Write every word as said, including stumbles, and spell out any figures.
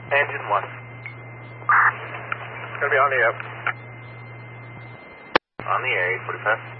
Engine one. Gonna be on the air. On the air, eight forty-five.